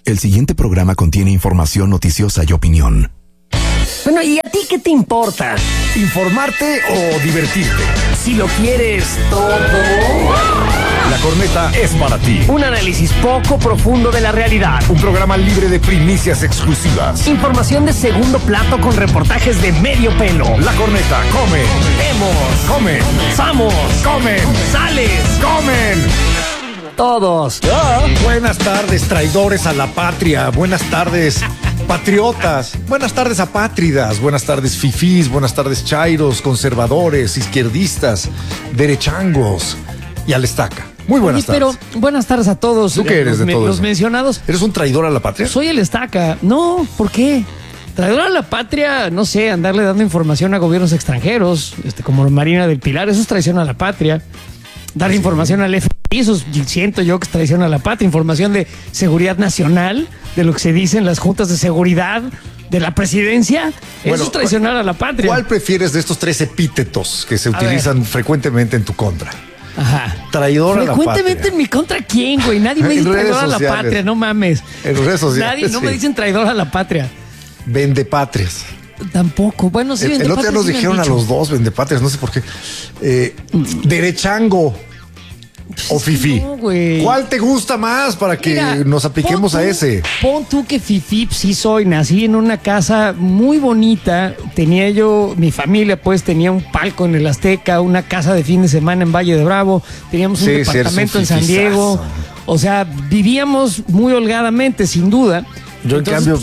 El siguiente programa contiene información noticiosa y opinión. Bueno, ¿y a ti qué te importa? ¿Informarte o divertirte? Si lo quieres todo. La Corneta es para ti. Un análisis poco profundo de la realidad. Un programa libre de primicias exclusivas. Información de segundo plato con reportajes de medio pelo. La Corneta come. Vemos. Comen. Samos. Comen. Sales. Comen. Todos. Buenas tardes, traidores a la patria. Buenas tardes, patriotas. Buenas tardes, apátridas. Buenas tardes, fifís. Buenas tardes, chairos, conservadores, izquierdistas, derechangos y al estaca. Muy buenas tardes. Pero buenas tardes a todos. ¿Tú qué eres de todos? Los mencionados. ¿Eres un traidor a la patria? Soy el estaca. No, ¿por qué? Traidor a la patria, no sé, andarle dando información a gobiernos extranjeros, como Marina del Pilar, eso es traición a la patria. Dar información al FBI, eso siento yo que es traición a la patria. Información de seguridad nacional, de lo que se dice en las juntas de seguridad de la presidencia. Bueno, eso es traicionar a la patria. ¿Cuál prefieres de estos tres epítetos que se utilizan frecuentemente en tu contra? Ajá. Traidor a la patria. Frecuentemente en mi contra, ¿quién, güey? Nadie me dice traidor a la patria, no mames. En redes sociales. Nadie, no me dicen traidor a la patria. Vendepatrias. Tampoco. Bueno, sí, el otro día nos dijeron a los dos vendepatrias, no sé por qué. Derechango o fifí. No, güey. ¿Cuál te gusta más para que nos apliquemos a ese? Pon tú que fifí sí soy. Nací en una casa muy bonita. Tenía yo, mi familia pues tenía un palco en el Azteca, una casa de fin de semana en Valle de Bravo. Teníamos un departamento en San Diego. O sea, vivíamos muy holgadamente, sin duda. Yo en cambio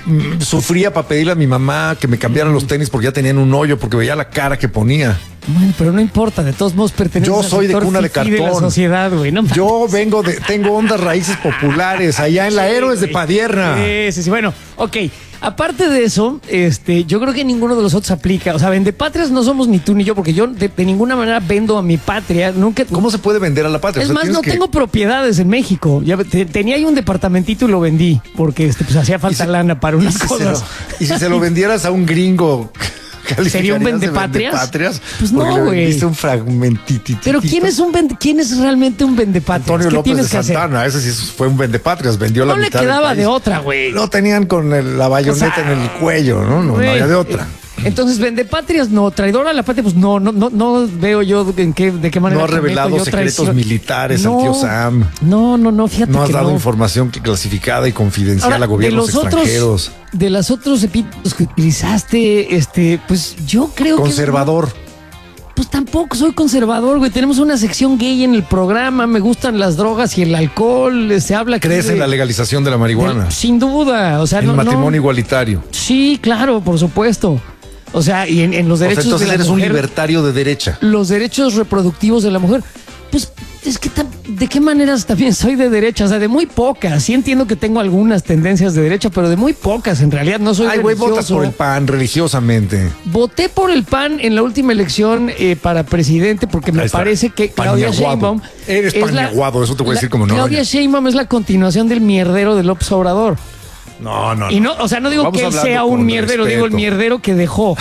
sufría para pedirle a mi mamá que me cambiaran los tenis porque ya tenían un hoyo, porque veía la cara que ponía. Bueno, pero no importa, de todos modos pertenece Yo soy de cuna de cartón. De la sociedad, güey. No, yo tengo ondas raíces populares allá en la Héroes de Padierna. Sí. Bueno, ok. Aparte de eso, yo creo que ninguno de los otros aplica. O sea, vendepatrias no somos ni tú ni yo, porque yo de ninguna manera vendo a mi patria. Nunca. ¿Cómo se puede vender a la patria? Es más, no tengo propiedades en México. Ya tenía ahí un departamentito y lo vendí, porque pues hacía falta lana para unas cosas. ¿Y si se lo vendieras a un gringo? ¿Sería un vendepatrias? Pues no, güey. Viste un fragmentitito. Pero ¿quién es realmente un vendepatrias? Antonio López de Santana, ese sí fue un vendepatrias, vendió la mitad. No le quedaba de otra, güey. Lo tenían con la bayoneta en el cuello, ¿no? No había de otra. Entonces, vendepatrias no, traidor a la patria, pues no veo yo de qué manera. No ha revelado secretos militares al tío Sam. No, fíjate que no has dado información clasificada y confidencial a gobiernos extranjeros. De los otros epítetos que utilizaste, pues yo creo conservador. Pues tampoco soy conservador, güey. Tenemos una sección gay en el programa, me gustan las drogas y el alcohol, se habla... ¿Crees en la legalización de la marihuana? Sin duda, o sea... El matrimonio igualitario. Sí, claro, por supuesto. O sea, y en los derechos entonces de la eres mujer, un libertario de derecha. Los derechos reproductivos de la mujer. Pues es que ¿de qué maneras también soy de derecha? O sea, de muy pocas. Sí entiendo que tengo algunas tendencias de derecha, pero de muy pocas. En realidad no soy religioso. Güey, votas por el PAN religiosamente. Voté por el PAN en la última elección para presidente porque me parece que Claudia Sheinbaum... Eres pañaguado, eso te voy a decir como no. Claudia Sheinbaum es la continuación del mierdero de López Obrador. No. Y no, o sea, no digo que él sea un mierdero, digo el mierdero que dejó.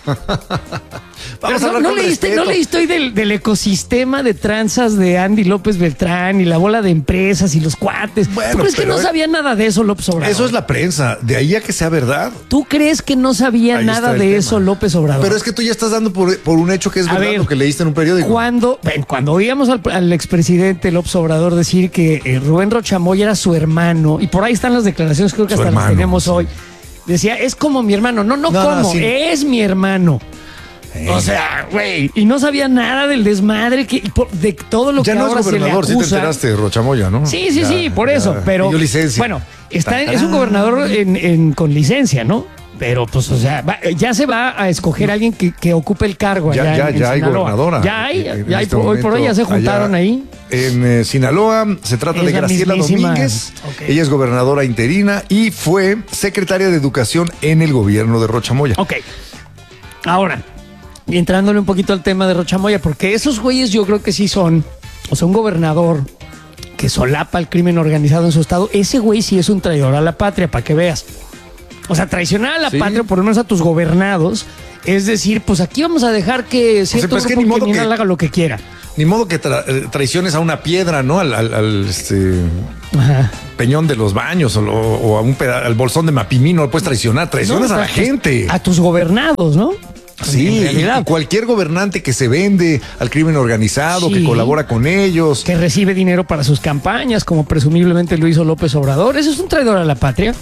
No leíste hoy del ecosistema de tranzas de Andy López Beltrán y la bola de empresas y los cuates. Bueno, ¿Tú crees que no sabía nada de eso López Obrador? Eso es la prensa, de ahí a que sea verdad. ¿Tú crees que no sabía nada de eso López Obrador? Pero es que tú ya estás dando por un hecho que es verdad lo que leíste en un periódico. Cuando oíamos al expresidente López Obrador decir que Rubén Rochamoya era su hermano, y por ahí están las declaraciones, creo que hasta las tenemos hoy. Decía, es como mi hermano. No, es mi hermano. O sea, güey, y no sabía nada del desmadre de todo lo que ahora se le acusa. Ya no es gobernador, sí te enteraste de Rochamoya, ¿no? Sí, por eso, pero dio licencia. Bueno, es un gobernador con licencia, ¿no? Pero, pues, o sea, ya se va a escoger a alguien que ocupe el cargo allá en hay gobernadora. Ya hay, hoy por hoy ya se juntaron ahí. En Sinaloa se trata de Graciela Domínguez. Okay. Ella es gobernadora interina y fue secretaria de Educación en el gobierno de Rochamoya. Ok. Ahora, entrándole un poquito al tema de Rochamoya, porque esos güeyes yo creo que sí son, o sea, un gobernador que solapa el crimen organizado en su estado, ese güey sí es un traidor a la patria, para que veas. O sea, traicionar a la patria, por lo menos a tus gobernados, es decir, pues aquí vamos a dejar que cierto pues, grupo ni modo criminal que- haga lo que quiera. Ni modo que traiciones a una piedra, ¿no? Al Ajá. peñón de los baños o a al bolsón de Mapimí, no lo puedes traicionar. Traicionas No, a la pues, gente. A tus gobernados, ¿no? Sí, En realidad. y cualquier gobernante que se vende al crimen organizado, Sí. que colabora con ellos. Que recibe dinero para sus campañas, como presumiblemente lo hizo López Obrador. Eso es un traidor a la patria.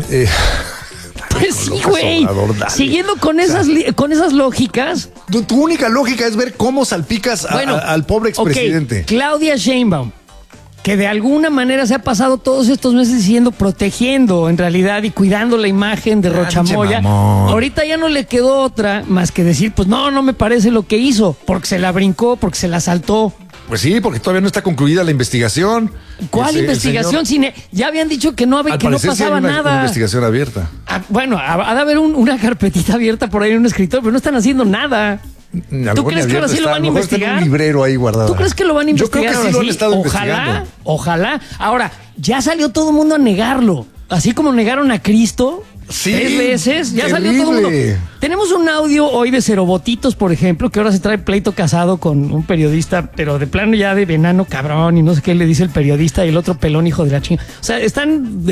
Pues sí, López güey. Obrador, dale. Siguiendo con con esas lógicas. Tu única lógica es ver cómo salpicas al pobre expresidente. ok, Claudia Sheinbaum, que de alguna manera se ha pasado todos estos meses diciendo, protegiendo en realidad y cuidando la imagen de Rochamoya. pinche mamón. Ahorita ya no le quedó otra más que decir, pues no me parece lo que hizo, porque se la brincó, porque se la saltó. Pues sí, porque todavía no está concluida la investigación. ¿Cuál investigación? Ya habían dicho que no Al pasaba parecer sí hay una nada. investigación abierta. Bueno, ha de haber una carpetita abierta por ahí en un escritorio, pero no están haciendo nada. ¿Tú crees que ahora sí lo van a investigar? Está en un librero ahí guardado. ¿Tú crees que lo van a investigar? Yo creo que sí ahora lo han estado investigando. Ojalá. Ahora, ya salió todo el mundo a negarlo. Así como negaron a Cristo. Sí, 3 veces, ya terrible. salió todo el mundo. Tenemos un audio hoy de Cerobotitos, por ejemplo, que ahora se trae pleito casado con un periodista, pero de plano ya de venano cabrón y no sé qué le dice el periodista y el otro pelón hijo de la chinga. O sea, están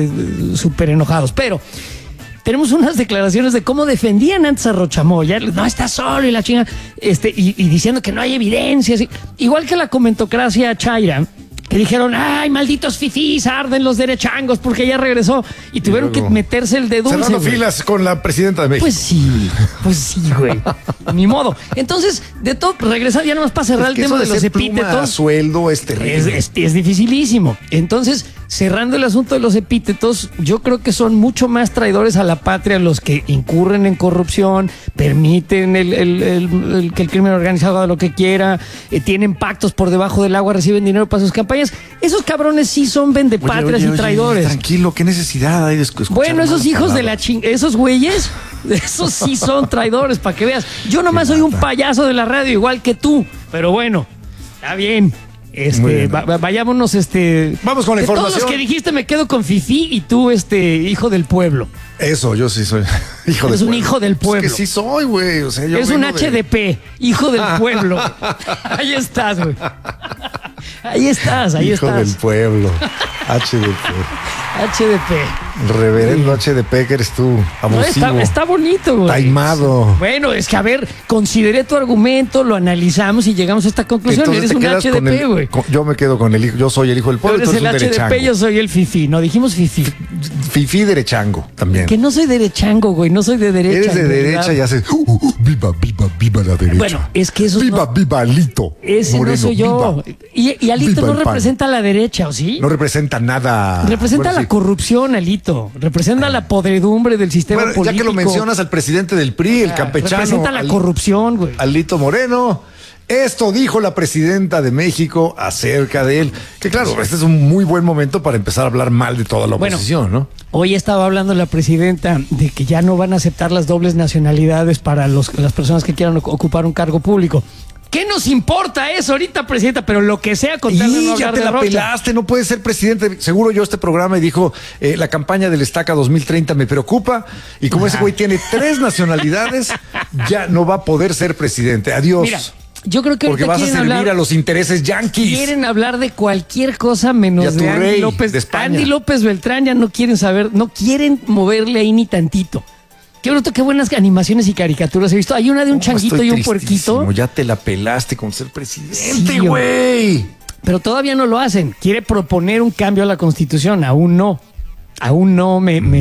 súper enojados, pero tenemos unas declaraciones de cómo defendían antes a Rochamoya. No, está solo y la chinga, y diciendo que no hay evidencias. Igual que la comentocracia chaira, que dijeron, ay, malditos fifís, arden los derechangos porque ya regresó. Y tuvieron que meterse el de dulce. Cerrando güey. filas con la presidenta de México. Pues sí, güey. Ni modo. Entonces, de todo, regresar ya nomás para cerrar Es que el tema de eso los ser pluma a epítetos. sueldo es terrible. Es dificilísimo. Entonces, cerrando el asunto de los epítetos, yo creo que son mucho más traidores a la patria los que incurren en corrupción, permiten que el crimen organizado haga lo que quiera, tienen pactos por debajo del agua, reciben dinero para sus campañas. Esos cabrones sí son vendepatrias y traidores. Tranquilo, qué necesidad hay de escuchar. Bueno, esos malas hijos de la palabras. esos güeyes, esos sí son traidores, para que veas. Yo nomás soy un payaso de la radio, igual que tú. Pero bueno, está bien. Muy bien. Vayámonos, Vamos con la de todos información. los que dijiste, me quedo con Fifi y tú, hijo del pueblo. Eso, yo sí soy hijo Eres del un pueblo. hijo del pueblo. Es que sí soy, güey. O sea, yo Eres un vengo de- HDP, hijo del pueblo. Ahí estás, güey. Ahí estás. Hijo del pueblo. HDP. HDP. Reverendo HDP que eres tú. No, Abusivo. está bonito, güey. Taimado. Bueno, es que a ver, consideré tu argumento, lo analizamos y llegamos a esta conclusión. Entonces Eres un te quedas con HDP, güey. yo me quedo con el hijo. Yo soy el hijo del Tú pueblo. eres Tú el eres un HDP, derechango. yo soy el Fifi. No, dijimos Fifi. Fifí derechango también. Que no soy derechango, güey, no soy de derecha. Eres de en derecha realidad. y haces viva la derecha. Bueno, es que eso viva Alito. Ese Moreno, no soy yo. viva. Y Alito Viva no el PAN. representa a la derecha, ¿o sí? No representa nada. Representa Bueno, la sí. corrupción, Alito. Representa la podredumbre del sistema Bueno, político. ya que lo mencionas al presidente del PRI, el campechano. Representa la corrupción, güey. Alito Moreno. Esto dijo la presidenta de México acerca de él. Que claro, este es un muy buen momento para empezar a hablar mal de toda la Bueno, oposición, ¿no? Hoy estaba hablando la presidenta de que ya no van a aceptar las dobles nacionalidades para las personas que quieran ocupar un cargo público. ¿Qué nos importa eso ahorita, presidenta? Pero lo que sea con tal de no Y ya hablar te de la Rocha. pelaste, no puedes ser presidente. Seguro yo este programa y dijo, la campaña del Estaca 2030 me preocupa. Y como ese güey tiene 3 nacionalidades, ya no va a poder ser presidente. Adiós. Mira, yo creo que porque ahorita vas a quieren servir hablar- a los intereses yanquis. Quieren hablar de cualquier cosa Y a menos tu de Andy rey López. de España. Andy López Beltrán ya no quieren saber, no quieren moverle ahí ni tantito. Qué bruto, qué buenas animaciones y caricaturas he visto. Hay una de un changuito Estoy y un tristísimo, puerquito, Ya te la pelaste con ser presidente, Sí, güey. pero todavía no lo hacen. Quiere proponer un cambio a la Constitución, aún no. Aún no Aún no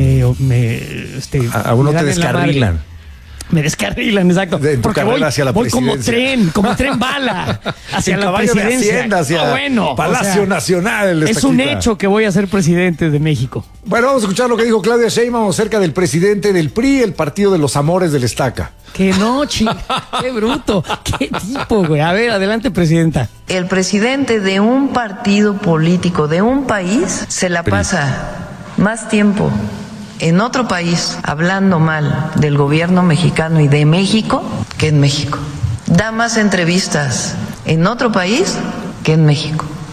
me te dan en la madre. descarrilan. Me descarrilan, exacto. En tu Porque carrera hacia la voy como presidencia. tren bala hacia En la caballo de presidencia. Hacienda, hacia bueno, Palacio Nacional. es un hecho que voy a ser presidente de México. Bueno, vamos a escuchar lo que dijo Claudia Sheinbaum acerca del presidente del PRI, el partido de los amores del Estaca. Que no, qué bruto, qué tipo, güey. A ver, adelante, presidenta. El presidente de un partido político de un país se la pasa más tiempo en otro país hablando mal del gobierno mexicano y de México que en México. Da más entrevistas en otro país que en México.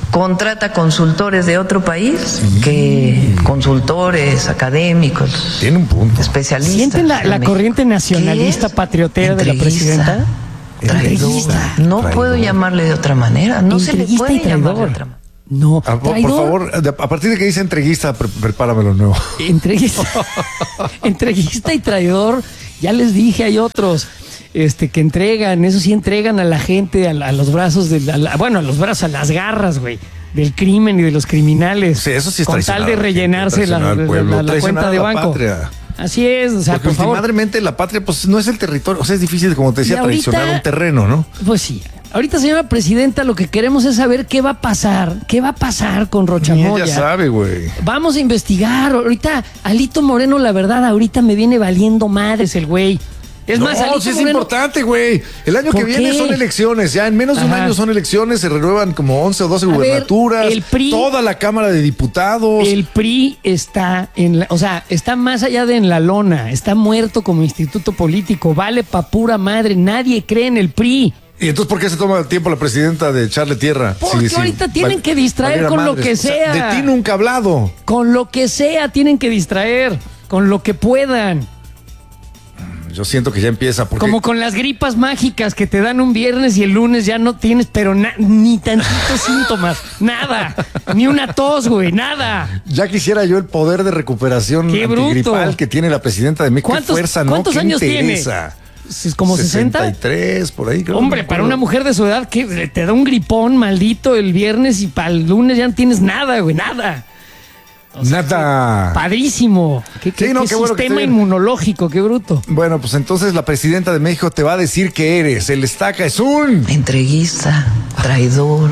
contrata consultores de otro país, que consultores, académicos, Tiene un punto. especialistas. ¿Sienten la en México. corriente nacionalista ¿Qué es? patriotera de la Entreguista, presidenta? Traidor. No Traidor. puedo llamarle de otra manera. No se le Entreguista puede y llamar de traidor. otra manera. No, Por traidor. favor, a partir de que dice entreguista, prepáramelo nuevo. Entreguista, entreguista y traidor, ya les dije, hay otros que entregan, eso sí entregan a la gente a los brazos a los brazos, a las garras, güey, del crimen y de los criminales. Sí, eso sí es con tal traicionar de a la gente, rellenarse la traicionar al pueblo, cuenta traicionar de a la banco. patria. Así es, o sea, Porque por favor. últimamente la patria, pues no es el territorio. O sea, es difícil, como te decía, Y ahorita- traicionar un terreno, ¿no? Pues sí. Ahorita, señora presidenta, lo que queremos es saber qué va a pasar con Ni Rochamoya. ella sabe, güey. Vamos a investigar. Ahorita, Alito Moreno, la verdad, ahorita me viene valiendo madres el güey. Es más, No, Alito sí es Moreno- importante, güey. El año que ¿Por viene qué? son elecciones. Ya en menos de un Ajá. año son elecciones. Se renuevan como 11 o 12 A ver, gubernaturas. el PRI- toda la Cámara de Diputados. El PRI está está más allá de en la lona, está muerto como instituto político, vale pa' pura madre, nadie cree en el PRI. ¿Y entonces por qué se toma el tiempo la presidenta de echarle tierra? Porque ahorita tienen que distraer valiera con lo madres. que O sea, sea. de ti nunca ha hablado. Con lo que sea tienen que distraer, con lo que puedan. Yo siento que ya empieza. Porque Como con las gripas mágicas que te dan un viernes y el lunes ya no tienes, pero ni tantitos síntomas, nada, ni una tos, güey, nada. ya quisiera yo el poder de recuperación ¡Qué bruto! antigripal que tiene la presidenta de México. Qué fuerza, ¿no? ¿Cuántos ¿Qué años interesa? tiene? ¿Como 60? 63, por ahí. Creo, Hombre, no me para acuerdo. una mujer de su edad que te da un gripón maldito el viernes y para el lunes ya no tienes nada, güey, nada. Nada. Padrísimo. Qué Sí, no, qué bueno que sistema esté bien. inmunológico, qué bruto. Bueno, pues entonces la presidenta de México te va a decir que eres. El estaca es un... Entreguista, traidor,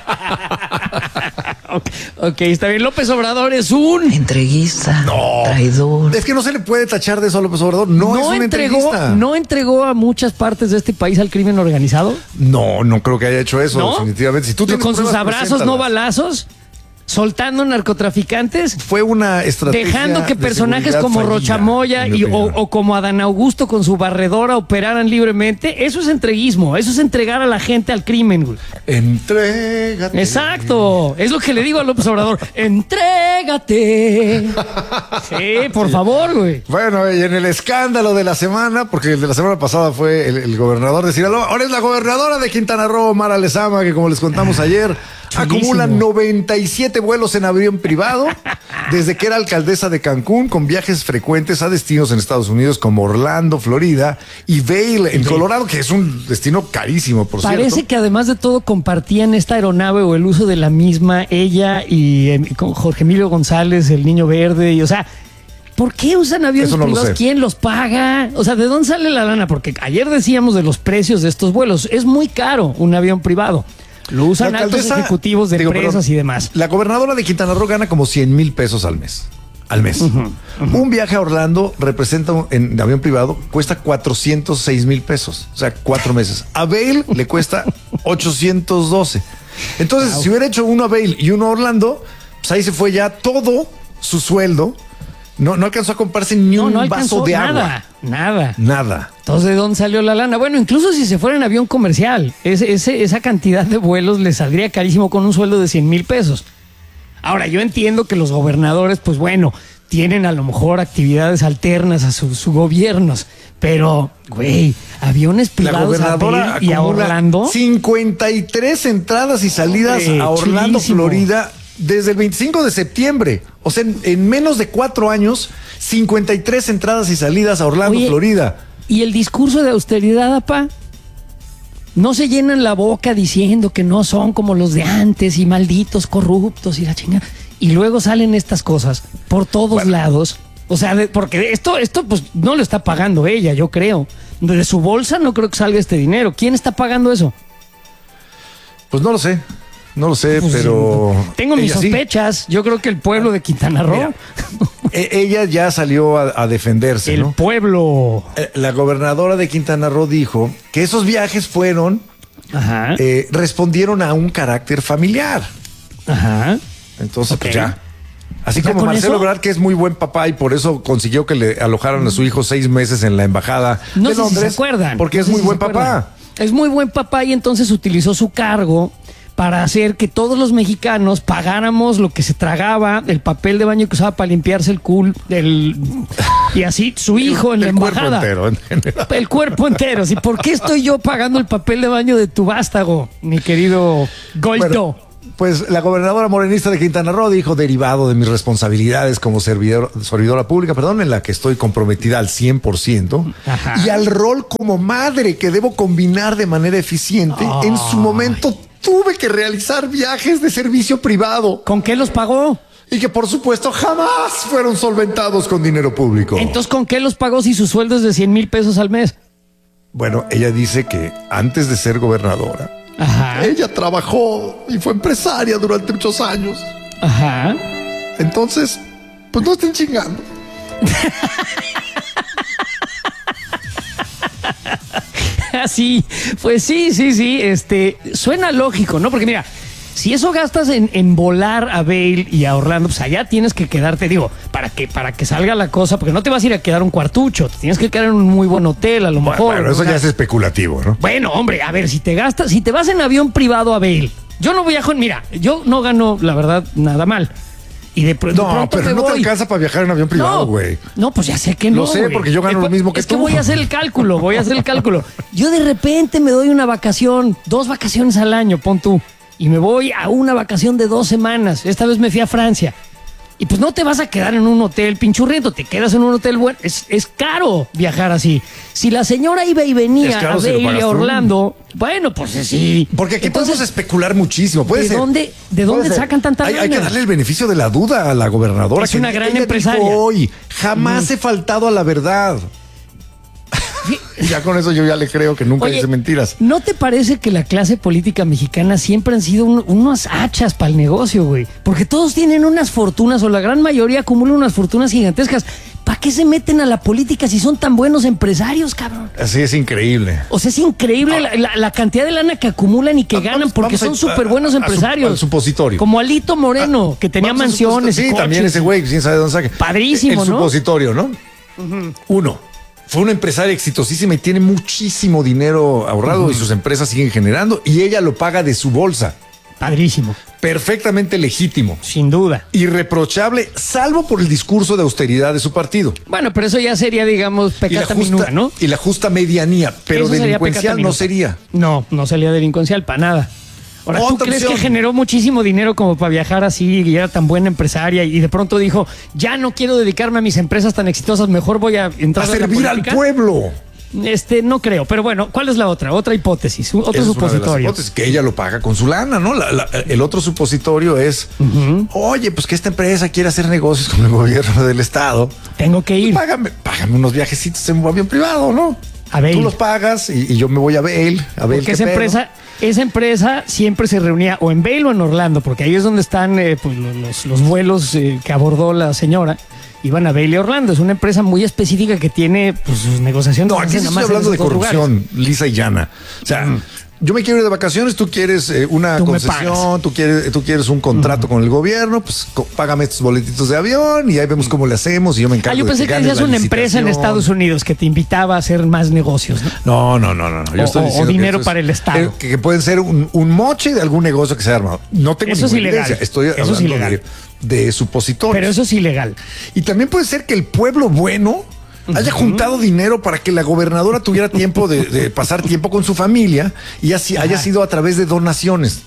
Ok, está bien. López Obrador es un... entreguista, No. traidor. Es que no se le puede tachar de eso a López Obrador. No, es un entreguista. no entregó a muchas partes de este país al crimen organizado. No, no creo que haya hecho eso, ¿No? definitivamente. Si tú tienes Con sus pruebas, abrazos, no preséntalas. balazos, soltando narcotraficantes. Fue una estrategia. Dejando que de personajes seguridad como fallida, Rochamoya en mi opinión. o como Adán Augusto con su barredora operaran libremente. Eso es entreguismo, eso es entregar a la gente al crimen, güey. Entrégate. Exacto, es lo que le digo a López Obrador. Entrégate. Sí, por favor, güey. Bueno, y en el escándalo de la semana, porque el de la semana pasada fue el gobernador de Sinaloa, ahora es la gobernadora de Quintana Roo, Mara Lezama, que como les contamos ayer, chulísimo. acumula 97 vuelos en avión privado desde que era alcaldesa de Cancún, con viajes frecuentes a destinos en Estados Unidos como Orlando, Florida, y Vail, en Colorado, que es un destino carísimo, por Parece cierto. que además de todo compartían esta aeronave o el uso de la misma, ella y con Jorge Emilio González, el Niño Verde, y o sea, ¿por qué usan aviones Eso no lo privados? sé. ¿Quién los paga? O sea, ¿de dónde sale la lana? Porque ayer decíamos de los precios de estos vuelos. Es muy caro un avión privado. Lo usan La altos alcaldesa- ejecutivos de empresas perdón, y demás. La gobernadora de Quintana Roo gana como 100,000 pesos al mes. Al mes. Un viaje a Orlando representa en avión privado, cuesta 406,000 pesos. O sea, 4 meses. A Vail le cuesta 812. Entonces, si hubiera hecho uno a Vail y uno a Orlando, pues ahí se fue ya todo su sueldo. No alcanzó a comprarse ni un No vaso alcanzó de nada, agua. nada. Nada. Entonces, ¿de dónde salió la lana? Bueno, incluso si se fuera en avión comercial, esa cantidad de vuelos le saldría carísimo con un sueldo de 100,000 pesos. Ahora, yo entiendo que los gobernadores, pues bueno, tienen a lo mejor actividades alternas a sus gobiernos, pero, güey, aviones La privados a gobernadora Vail y a acumula Orlando. 53 entradas y salidas Hombre, a Orlando, chulísimo. Florida, desde el 25 de septiembre. O sea, en menos de 4 años, 53 entradas y salidas a Orlando, Oye, Florida. ¿Y el discurso de austeridad, apá? No se llenan la boca diciendo que no son como los de antes y malditos, corruptos y la chingada. Y luego salen estas cosas por todos lados. O sea, porque esto pues no lo está pagando ella, yo creo. De su bolsa no creo que salga este dinero. ¿Quién está pagando eso? Pues no lo sé. No lo sé, Pues, pero. tengo mis ella sí. sospechas. Yo creo que el pueblo de Quintana Roo, Mira, ella ya salió a defenderse, el ¿no? pueblo. La gobernadora de Quintana Roo dijo que esos viajes fueron, Ajá. respondieron a un carácter familiar. Ajá. Entonces, pues Ok. ya. Así ¿Ya como con Marcelo eso? Ebrard, que es muy buen papá y por eso consiguió que le alojaran a su hijo 6 meses en la embajada No de sé Londres. si se acuerdan. Porque No es sé muy si buen se acuerdan. papá. Es muy buen papá y entonces utilizó su cargo para hacer que todos los mexicanos pagáramos lo que se tragaba, el papel de baño que usaba para limpiarse el culo, y así su hijo en la embajada. Cuerpo entero. El cuerpo entero. ¿Sí? ¿Por qué estoy yo pagando el papel de baño de tu vástago, mi querido Goldo? Bueno, pues la gobernadora morenista de Quintana Roo dijo, derivado de mis responsabilidades como servidora pública, en la que estoy comprometida al 100%, Ajá. y al rol como madre que debo combinar de manera eficiente, en su momento tuve que realizar viajes de servicio privado ¿Con qué los pagó? y que por supuesto jamás fueron solventados con dinero público. Entonces, ¿con qué los pagó si su sueldo es de 100,000 pesos al mes? Bueno, ella dice que antes de ser gobernadora, Ajá. ella trabajó y fue empresaria durante muchos años. Ajá. Entonces, pues no estén chingando. Sí, pues sí. Suena lógico, ¿no? Porque mira, si eso gastas en volar a Vail y a Orlando, pues allá tienes que quedarte, digo, para que salga la cosa, porque no te vas a ir a quedar un cuartucho, te tienes que quedar en un muy buen hotel, a lo mejor. Bueno, eso ya es especulativo, ¿no? Bueno, hombre, a ver, si te vas en avión privado a Vail, yo no viajo, mira, yo no gano, la verdad, nada mal. Y de pronto pero no te alcanza para viajar en avión privado, güey. No, pues ya sé que no. Lo sé, güey. porque yo gano lo mismo que Es que tú. voy a hacer el cálculo. Yo de repente me doy una vacación, 2 vacaciones al año, pon tú. Y me voy a una vacación de 2 semanas. Esta vez me fui a Francia. Y pues no te vas a quedar en un hotel pinchurriento, te quedas en un hotel bueno. Es caro viajar así. Si la señora iba y venía a si lo Vail y pagas a tú. Orlando, bueno, pues sí. Porque aquí Entonces, podemos especular muchísimo. Puede ¿de ser. dónde Puede ser. sacan tanta Hay que lana? darle el beneficio de la duda a la gobernadora. Es una gran ella empresaria. dijo hoy, jamás he faltado a la verdad. Ya con eso yo ya le creo que nunca Oye, dice mentiras. ¿no te parece que la clase política mexicana siempre han sido unos hachas para el negocio, güey? Porque todos tienen unas fortunas, o la gran mayoría acumula unas fortunas gigantescas. ¿Para qué se meten a la política si son tan buenos empresarios, cabrón? Así es increíble. O sea, es increíble la cantidad de lana que acumulan y que ganan porque son súper buenos empresarios. Al supositorio. Como Alito Moreno, que tenía Vamos al mansiones. supositorio. y Sí, coches. también ese güey, quién sabe dónde saca. Padrísimo, El ¿no? supositorio, ¿no? Uno. Fue una empresaria exitosísima y tiene muchísimo dinero ahorrado y sus empresas siguen generando y ella lo paga de su bolsa. Padrísimo. Perfectamente legítimo. Sin duda. Irreprochable, salvo por el discurso de austeridad de su partido. Bueno, pero eso ya sería, digamos, pecata minuta, ¿no? Y la justa medianía, pero Eso sería delincuencial pecata no minuta. sería. No sería delincuencial para nada. Ahora, ¿tú Otra crees opción. que generó muchísimo dinero como para viajar así y era tan buena empresaria y de pronto dijo, ya no quiero dedicarme a mis empresas tan exitosas, mejor voy a entrar A a la servir al política? pueblo. No creo, pero bueno, ¿cuál es la otra? Otra hipótesis, otro Esa es una de las supositorio. hipótesis, que ella lo paga con su lana, ¿no? El otro supositorio es, oye, pues que esta empresa quiere hacer negocios con el gobierno del estado. Tengo que ir. Págame unos viajecitos en un avión privado, ¿no? A Vail. Tú los pagas y yo me voy a Vail. Porque esa empresa siempre se reunía o en Vail o en Orlando, porque ahí es donde están pues, los vuelos que abordó la señora. Iban a Vail y Orlando. Es una empresa muy específica que tiene pues, sus negociaciones. No, aquí sí estoy hablando de corrupción, lisa y llana. O sea, yo me quiero ir de vacaciones, tú quieres una Tú me concesión, tú quieres un contrato con el gobierno, pues págame estos boletitos de avión y ahí vemos cómo le hacemos y yo me encargo yo pensé de que ganes decías la una empresa en licitación. Estados Unidos que te invitaba a hacer más negocios, ¿no? No. Yo estoy O diciendo que dinero eso es- para el Estado. Que pueden ser un moche de algún negocio que se ha armado. No tengo Eso es ninguna ilegal. evidencia. Estoy Eso es hablando ilegal. de supositorios. Pero eso es ilegal. Y también puede ser que el pueblo bueno haya juntado dinero para que la gobernadora tuviera tiempo de pasar tiempo con su familia y así haya sido a través de donaciones,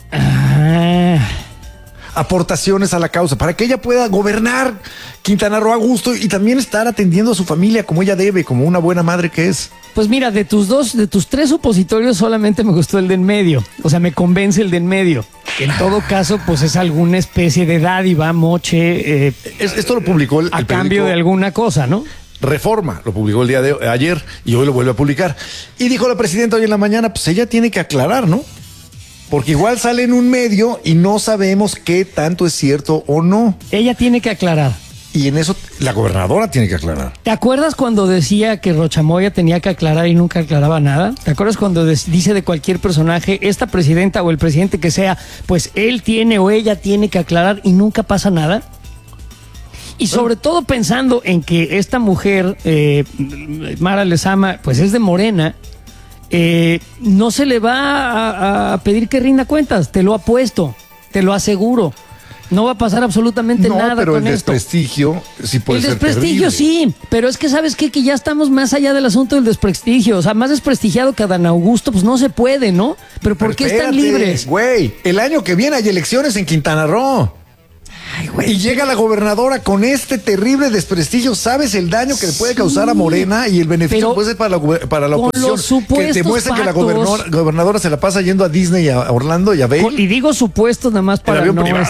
Ah, aportaciones a la causa, para que ella pueda gobernar Quintana Roo a gusto y también estar atendiendo a su familia como ella debe, como una buena madre que es. pues mira, de tus 3 supositorios solamente me gustó el de en medio. O sea, me convence el de en medio. En todo caso, pues es alguna especie de dádiva, moche, Esto lo publicó el a cambio periódico de alguna cosa, ¿no? Reforma, lo publicó el día de ayer y hoy lo vuelve a publicar. Y dijo la presidenta hoy en la mañana, pues ella tiene que aclarar, ¿no? Porque igual sale en un medio y no sabemos qué tanto es cierto o no. Ella tiene que aclarar. Y en eso la gobernadora tiene que aclarar. ¿Te acuerdas cuando decía que Rochamoya tenía que aclarar y nunca aclaraba nada? ¿Te acuerdas cuando dice de cualquier personaje, esta presidenta o el presidente que sea, pues él tiene o ella tiene que aclarar y nunca pasa nada? Y sobre todo pensando en que esta mujer, Mara Lezama, pues es de Morena no se le va a pedir que rinda cuentas, te lo apuesto, te lo aseguro. No va a pasar absolutamente nada pero con el esto. desprestigio sí puede ser El desprestigio terrible. sí, pero es que ¿sabes qué? Que ya estamos más allá del asunto del desprestigio. O sea, más desprestigiado que Adán Augusto, pues no se puede, ¿no? Pero ¿por qué están libres? Güey, el año que viene hay elecciones en Quintana Roo. Ay, güey. Y llega la gobernadora con este terrible desprestigio. ¿Sabes el daño que le puede causar a Morena y el beneficio que puede ser para la con oposición? los supuestos Que demuestra que la pactos, gobernadora se la pasa yendo a Disney, a Orlando y a Vail. Y digo supuestos nada más para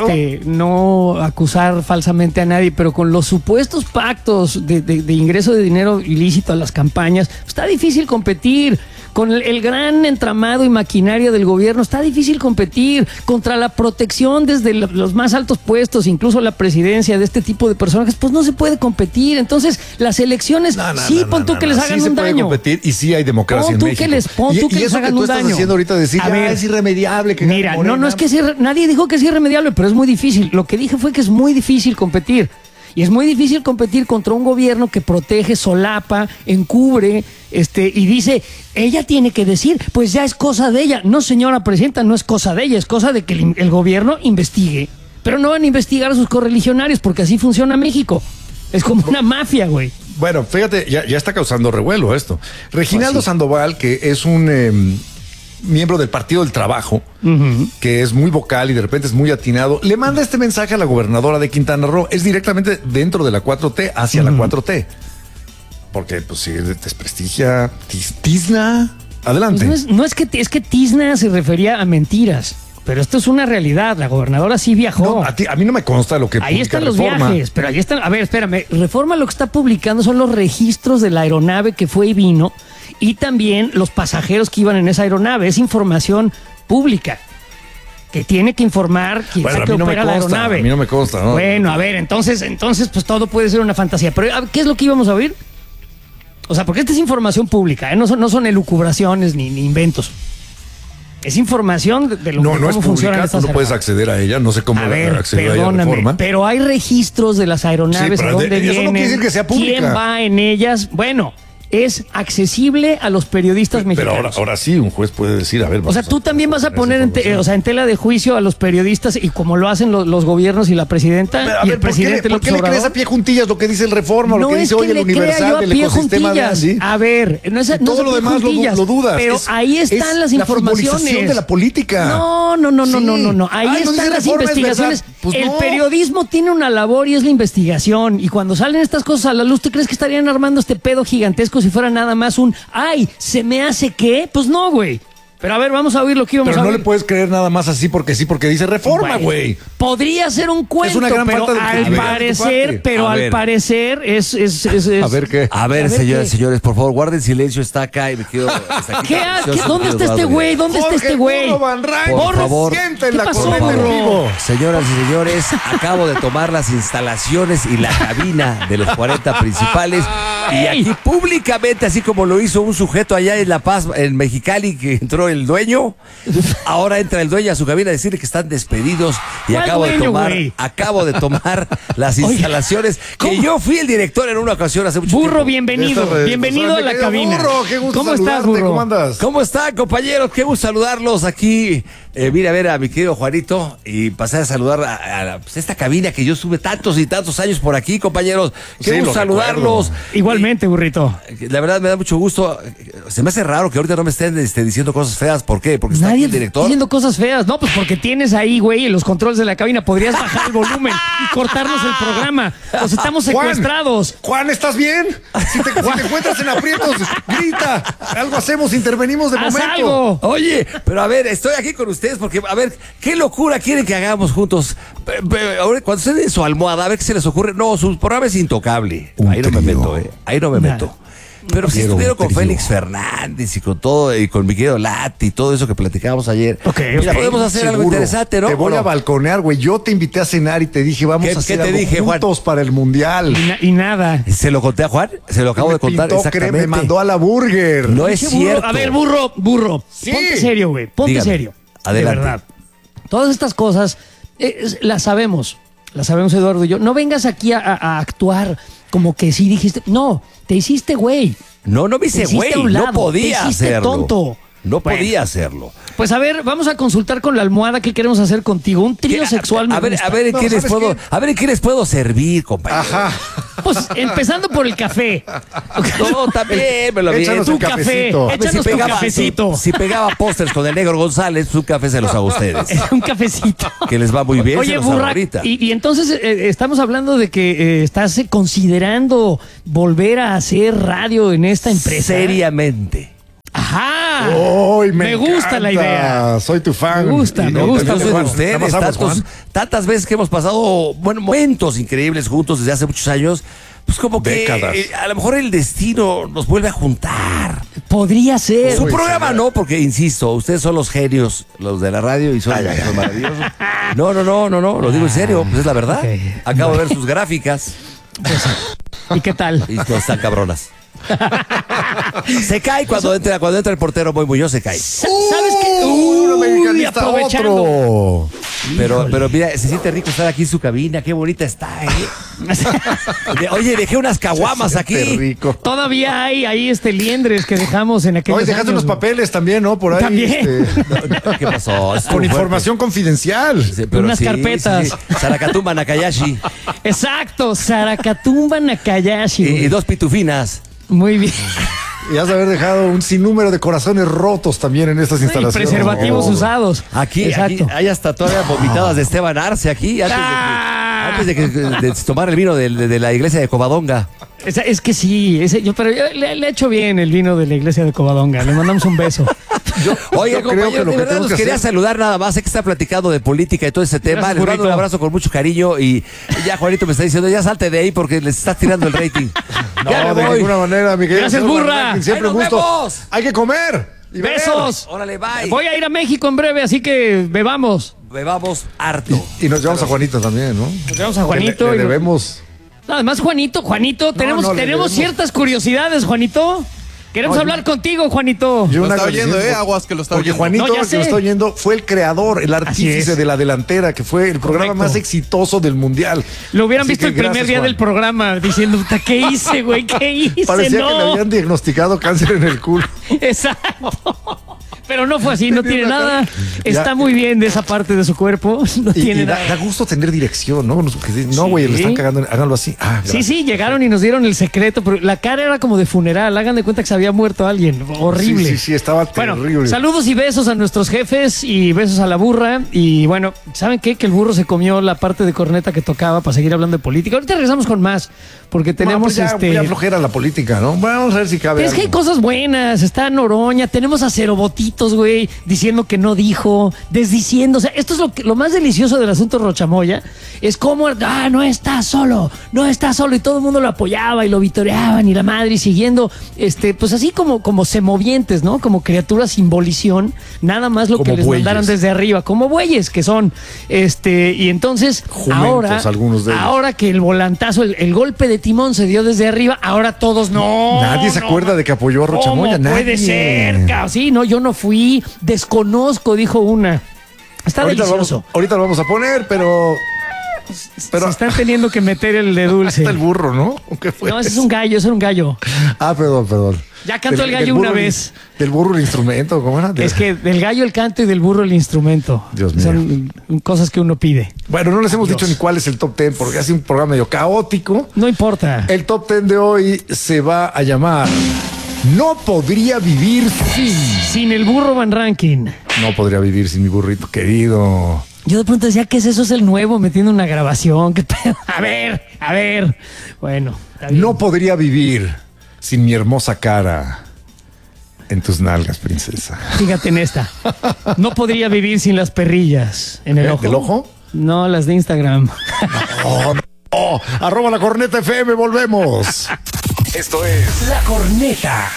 no acusar falsamente a nadie, pero con los supuestos pactos de ingreso de dinero ilícito a las campañas, está difícil competir. Con el gran entramado y maquinaria del gobierno está difícil competir contra la protección desde los más altos puestos, incluso la presidencia de este tipo de personajes, pues no se puede competir. Entonces, las elecciones, pon tú que les hagan sí un se puede daño. Competir y sí hay democracia Pon en tú México. Pon tú que les hagan un daño. Estás haciendo ahorita decir, A ver, es irremediable que mira, gane no es que nadie dijo que es irremediable, pero es muy difícil. Lo que dije fue que es muy difícil competir. Y es muy difícil competir contra un gobierno que protege, solapa, encubre, y dice, ella tiene que decir, pues ya es cosa de ella. No, señora presidenta, no es cosa de ella, es cosa de que el gobierno investigue. Pero no van a investigar a sus correligionarios, porque así funciona México. Es como una mafia, güey. Bueno, fíjate, ya está causando revuelo esto. Reginaldo Sandoval, que es un miembro del Partido del Trabajo, que es muy vocal y de repente es muy atinado, le manda este mensaje a la gobernadora de Quintana Roo. Es directamente dentro de la 4T, hacia la 4T. Porque, pues, si desprestigia, tizna. Adelante. No es que tizna se refería a mentiras, pero esto es una realidad. La gobernadora sí viajó. No, a mí no me consta lo que ahí están los Reforma. viajes, pero ahí están. A ver, espérame. Reforma lo que está publicando son los registros de la aeronave que fue y vino, y también los pasajeros que iban en esa aeronave. Es información pública que tiene que informar quien sea que opera la aeronave. A mí no me consta, ¿no? Bueno, a ver, entonces pues todo puede ser una fantasía. Pero ¿qué es lo que íbamos a oír? O sea, porque esta es información pública, no son elucubraciones ni inventos. Es información de lo que no es funcionan pública, estas tú no puedes aeronaves. acceder a ella, no sé cómo acceder a ella de Reforma. Pero hay registros de las aeronaves, Sí, a pero dónde eso no vienen, quiere decir que sea pública. quién va en ellas. Bueno, es accesible a los periodistas mexicanos. Pero ahora sí, un juez puede decir, a ver... O sea, tú también vas a poner en tela de juicio a los periodistas, y como lo hacen los gobiernos y la presidenta, Pero, a y ver, el presidente ¿por qué le López crees a Obrador? pie juntillas lo que dice el Reforma, lo que dice hoy el Universal del ecosistema de Andy? A ver, no es todo lo demás lo dudas. Pero ahí están las informaciones. La formalización de la política. No. Ahí Ay, no están dice las Reforma, investigaciones. es verdad. Pues el no. periodismo tiene una labor y es la investigación. Y cuando salen estas cosas a la luz, ¿tú crees que estarían armando este pedo gigantesco si fuera nada más ay, se me hace qué? Pues no, güey. Pero a ver, vamos a oír lo que íbamos Pero a no oír. le puedes creer nada más así porque dice Reforma, güey. Podría ser un cuento, una gran pero falta de al credibilidad de tu parecer, parte. pero A al ver. parecer es A ver qué. A ver, señoras y señores, por favor, guarden silencio, está acá y me quedo... ¿Dónde está este güey? ¿Dónde está este güey? Burro Van Rank, Por favor. siente ¿Qué la pasó, corneta en burro? vivo. Señoras y señores, acabo de tomar las instalaciones y la cabina de los 40 principales y ¡Ey! aquí públicamente, así como lo hizo un sujeto allá en La Paz, en Mexicali, que entró el dueño, ahora entra el dueño a su cabina a decirle que están despedidos y ¿Cuál acabo dueño, de tomar las Oiga, instalaciones que ¿cómo? yo fui el director en una ocasión hace mucho Burro, tiempo. bienvenido. Esta red, Bienvenido pues, a la querido cabina. Burro, qué gusto ¿Cómo estás, saludarte, burro? ¿Cómo andas? ¿Cómo están, compañeros? Qué gusto saludarlos aquí. Vine a ver a mi querido Juanito y pasé a saludar a esta cabina que yo sube tantos y tantos años por aquí, compañeros. Qué Sí, gusto lo saludarlos. Igualmente, burrito. La verdad me da mucho gusto. Se me hace raro que ahorita no me estén diciendo cosas feas. ¿Por qué? Porque está aquí Nadie el director. diciendo cosas feas. No, pues porque tienes ahí, güey, en los controles de la cabina. Podrías bajar el volumen y cortarnos el programa. Pues estamos secuestrados. Juan, ¿estás bien? Si te encuentras en aprietos, grita. Algo hacemos, intervenimos de ¡Haz momento. algo! Oye, pero a ver, estoy aquí con ustedes porque, a ver, ¿qué locura quieren que hagamos juntos? Ahora, cuando estén en su almohada, a ver qué se les ocurre. No, su programa es intocable. Un Ahí no me trío. meto, Ahí no me Nada. meto. Pero si Quiero estuvieron con un trío. Félix Fernández y con todo, y con mi querido Lati y todo eso que platicábamos ayer. Ok, Mira, ok. podemos hacer algo Seguro. interesante, ¿no? Te voy ¿O no? a balconear, güey. Yo te invité a cenar y te dije, vamos ¿Qué- a hacer qué te algo dije, Juan? juntos para el Mundial. Y nada. ¿Se lo conté a Juan? Se lo acabo de contar Pintó, exactamente. me mandó a la burger. No es Pinche burro. cierto. A ver, burro. Sí. Ponte serio, güey. Ponte Dígame. serio. Adelante. De verdad. Todas estas cosas las sabemos. Las sabemos, Eduardo y yo. No vengas aquí a actuar como que sí dijiste. No, te hiciste güey. No me hice Te güey, hiciste a un lado, no podía te hiciste hacerlo. tonto. No Bueno. podía hacerlo. Pues a ver, vamos a consultar con la almohada qué queremos hacer contigo. Un trío sexual. me gusta. A ver, No, ¿qué les ¿sabes puedo, qué? a ver, ¿qué les puedo servir, compañero? Ajá. Pues empezando por el café. No, también me lo Échanos aviento. un Tu café. cafecito. Échanos tu cafecito. Si pegaba pósters con el Negro González, un café se los hago a ustedes. Un cafecito. Que les va muy bien, se Oye, los hago Burra, ahorita. y entonces estamos hablando de que estás considerando volver a hacer radio en esta empresa. Seriamente. Ajá. ¡Ay, me gusta encanta! la idea. Soy tu fan. Me gusta, Y me gusta. Yo soy de Juan, ustedes, nada más aguas, Juan. tantas veces que hemos pasado momentos increíbles juntos desde hace muchos años, pues como que Décadas. a lo mejor el destino nos vuelve a juntar. Podría ser. Su Uy, programa sí. no, porque insisto, ustedes son los genios, los de la radio y son son maravillosos. No, lo digo en serio, pues es la verdad. Ok. Acabo de ver sus gráficas ¿Y qué tal? y no están cabronas. Se cae cuando entra el portero Boy Muñoz, se cae. ¿Sabes qué? Uno mexicanista, aprovechando. otro. Pero mira, se siente rico estar aquí en su cabina, qué bonita está, Oye, dejé unas caguamas Qué aquí. rico. Todavía hay ahí liendres que dejamos en aquellos Oye, dejaste años. unos papeles también, ¿no? Por ahí. También. ¿Qué pasó? Estuvo Con fuerte. información confidencial. Sí, pero Unas carpetas. Sarakatumba Nakayashi Exacto, Sarakatumba Nakayashi. y güey. 2 pitufinas. Muy bien. Y has de haber dejado un sinnúmero de corazones rotos también en estas Y instalaciones. preservativos No. usados. Aquí Exacto. hay hasta todavía vomitadas de Esteban Arce aquí, antes de tomar el vino de la iglesia de Covadonga. Es que sí, pero yo le he hecho bien el vino de la iglesia de Covadonga. Le mandamos un beso. Oye, yo creo compañero, que lo de que verdad tengo nos que quería hacer- saludar nada más. Sé que está platicando de política y todo ese tema. Gracias, Les mando un burrito. abrazo con mucho cariño y ya Juanito me está diciendo, ya salte de ahí porque les estás tirando el rating. Ya No, me de voy. ninguna manera, Miguel. Gracias, burra. Siempre ¡Ahí un nos gusto. vemos! Hay que comer. y beber. Besos. Órale, bye. Voy a ir a México en breve, así que bebamos. Bebamos harto. Y nos llevamos a Juanito también, ¿no? Nos vemos a Juanito. Le y nos- debemos. Además, Juanito, tenemos no, le debemos. ciertas curiosidades, Juanito. Queremos No, hablar contigo, Juanito. Yo Lo una está oyendo, agradecimiento. Aguas que lo está Porque oyendo. Juanito, No, ya que sé. lo está oyendo, fue el creador, el artífice es. de La Delantera, que fue el programa Correcto. más exitoso del mundial. Lo hubieran Así visto que el primer gracias, día Juan. del programa diciendo, "Puta, ¿qué hice, güey? ¿Qué hice? Parecía que le No". habían diagnosticado cáncer en el culo. Exacto. Pero no fue así, no tiene nada. Está Ya. muy bien de esa parte de su cuerpo. No Y, tiene y da nada. gusto tener dirección, ¿no? No, güey, le están cagando. Háganlo así. Ah, Sí, gracias. sí, llegaron y nos dieron el secreto, pero la cara era como de funeral. Hagan de cuenta que se había muerto alguien. Horrible. Sí, estaba Bueno, terrible. saludos y besos a nuestros jefes y besos a la burra. Y bueno, ¿saben qué? Que el burro se comió la parte de corneta que tocaba para seguir hablando de política. Ahorita regresamos con más, porque No, tenemos pues ya flojera la política, ¿no? Vamos a ver si cabe. Pero es que hay algo. cosas buenas, está Noroña, tenemos a Cerobotitos, güey, diciendo que no dijo, desdiciendo. O sea, esto es lo más delicioso del asunto Rochamoya, es como, no está solo, y todo el mundo lo apoyaba y lo vitoreaban y la madre y siguiendo, pues así como semovientes, ¿no? Como criaturas sin volición, nada más lo Como que les bueyes. mandaron desde arriba, como bueyes que son. Y entonces, Jumentos, algunos de ellos. ahora que el volantazo, el golpe de timón se dio desde arriba, ahora todos no. Nadie se acuerda de que apoyó a Rochamoya. ¿Cómo puede Nadie. ser? Sí, no, yo no fui. Desconozco, dijo una. Está delicioso. Ahorita lo vamos a poner, pero Se están teniendo que meter el de dulce. hasta el burro, ¿no? ¿O qué fue? No, ese es un gallo, ese era un gallo. Ah, perdón. Ya cantó el gallo del burro una el- vez. Del burro el instrumento, ¿cómo era? Es que del gallo el canto y del burro el instrumento. Dios mío. Son cosas que uno pide. Bueno, no les hemos Dios. dicho ni cuál es el top 10 porque hace un programa medio caótico. No importa. El top 10 de hoy se va a llamar No podría vivir sin. Sin el burro Van Ranking. No podría vivir sin mi burrito querido. Yo de pronto decía, ¿qué es eso? Es el nuevo metiendo una grabación. ¿Qué pedo? A ver. Bueno, está bien. No podría vivir sin mi hermosa cara en tus nalgas, princesa. Fíjate en esta. No podría vivir sin las perrillas en el ¿Eh? ojo. ¿Del ojo? No, las de Instagram. Oh, arroba la corneta FM, volvemos. Esto es La corneta.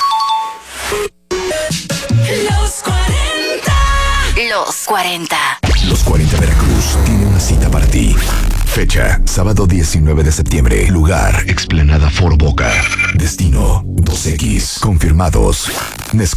Los 40. Los 40. Los 40 Veracruz tiene una cita para ti. Fecha, sábado 19 de septiembre. Lugar, Explanada Foro Boca. Destino, 2X. Confirmados.